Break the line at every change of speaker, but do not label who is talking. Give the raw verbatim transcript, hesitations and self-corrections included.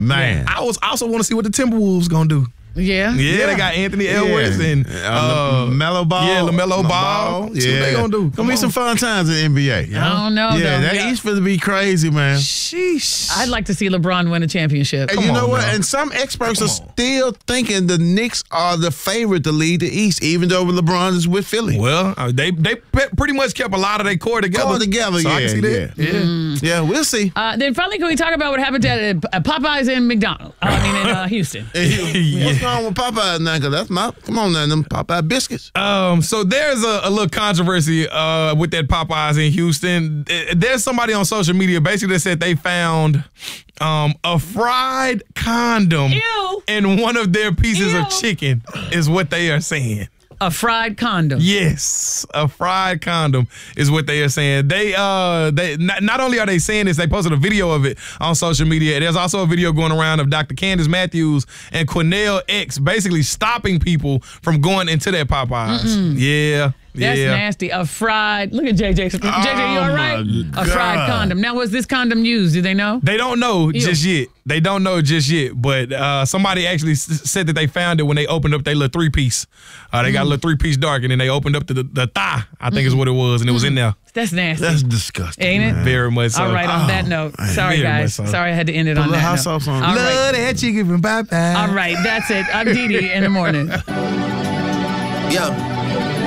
Man.
I was also want to see what the Timberwolves going to do.
Yeah.
yeah.
Yeah.
They got Anthony Edwards
Yeah.
and
Uh,
uh,
Mellow Ball.
Yeah, LaMelo Ball.
Yeah.
See what they gonna do.
Gonna be some fun times in the N B A.
I don't know,
Yeah,
though.
that
Yeah.
East finna be crazy, man.
Sheesh.
I'd like to see LeBron win a championship.
And you know
on
what?
now.
And some experts
Come
are
on.
still thinking the Knicks are the favorite to lead the East, even though LeBron is with Philly.
Well, uh, they they pe- pretty much kept a lot of their core together.
Core together,
so
yeah,
I can see that.
yeah.
Yeah.
Yeah, we'll see.
Uh, then finally, can we talk about what happened at uh, Popeyes and McDonald's? Uh, I mean, in uh, Houston.
What's going on with Popeye now? Cause that's my come on now, them Popeye biscuits.
Um, so there's a, a little controversy uh, with that Popeyes in Houston. Uh, There's somebody on social media basically that said they found um, a fried condom
Ew.
in one of their pieces of
Ew.
chicken, is what they are saying.
A fried condom.
Yes, a fried condom is what they are saying. They uh they not, not only are they saying this, they posted a video of it on social media. There's also a video going around of Doctor Candace Matthews and Cornell X basically stopping people from going into their Popeyes.
Mm-mm.
Yeah.
That's
yeah.
nasty. A fried. Look at J J. J J, you all right?
my
A fried
God.
condom. Now, was this condom used? Do they know?
They don't know
Ew.
just yet. They don't know just yet. But uh, somebody actually s- said that they found it when they opened up their little three piece. Uh, they got a little three piece dark, and then they opened up the the, the thigh. I think is what it was, and it was in there.
That's nasty.
That's disgusting.
Ain't it?
man.
Very much so.
All right, on that
Oh,
note.
man.
Sorry,
Very much
guys.
so.
Sorry I had to end it
Put a
on
little
that
hot
note.
sauce on it.
All
Love
right.
that chicken from Popeyes.
All right, that's it. I'm Dee Dee in the morning.
Yeah.